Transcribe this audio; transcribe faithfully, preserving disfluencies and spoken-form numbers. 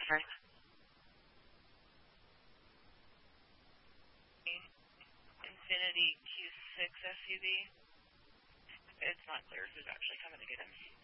Okay. Infinity Q six S U V. It's not clear who's actually coming to get him.